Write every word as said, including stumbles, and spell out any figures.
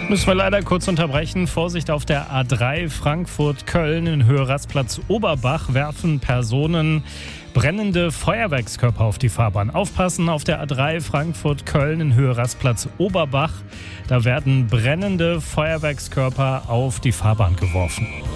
Müssen wir leider kurz unterbrechen. Vorsicht auf der A drei Frankfurt-Köln in Höhe Rastplatz Oberbach werfen Personen brennende Feuerwerkskörper auf die Fahrbahn. Aufpassen auf der A drei Frankfurt-Köln in Höhe Rastplatz Oberbach. Da werden brennende Feuerwerkskörper auf die Fahrbahn geworfen.